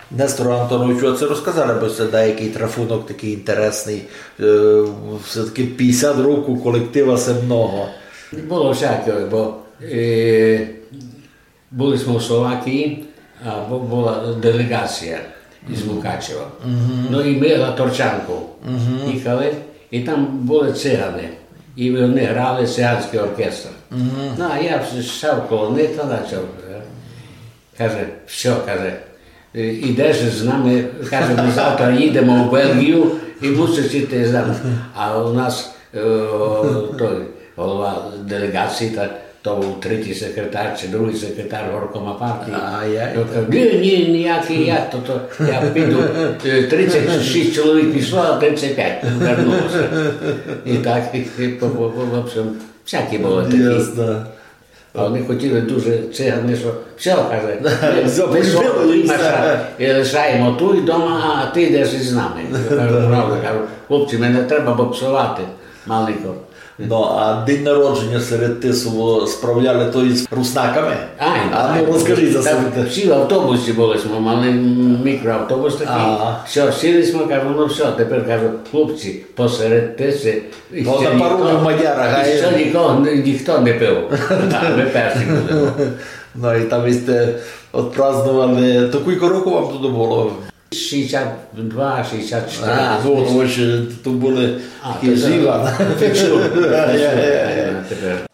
Нестору Антоновичу, а це розказали, бо це деякий трафунок такий інтересний. Все-таки 50 років колектива це много. Було всякого, бо були ми в Словакії, а була делегація із Мукачева. Ну і ми на Торчанку їхали, і там були цигани. І вони грали циганський оркестр. Ну, а я став коло них та почав. Каже, все, каже, ідеш з нами, каже, ми завтра їдемо в Бельгію і мусиш йти з нами. А у нас той голова делегації, то був третій секретар чи другий секретар горкома партії. Я кажу, ніякий я, то я піду, 36 чоловік пішло, а 35 вернулося. І так, в общем, всякі були такі. А вони хотіли дуже цигани, що все, каже, ми Маша лишаємо тут вдома, а ти йдеш із нами. Я кажу, правда, кажу, хлопці, мене треба боксувати маленько. Ну, а день народження серед Тисово справляли то із руснаками? Ну, розкажіть за себе. Всі в автобусі були, ми мали мікроавтобус такий. Все, сіли ми, кажу, ну все, тепер кажу, хлопці, посеред Тиси. Ну, на пару Мадяра. І що ніхто не пив. Ми перші будемо. Ну, і там ви сте відпразднували, таку року вам туди було? 62, 64. Ось, тут були такі жива. Тепер.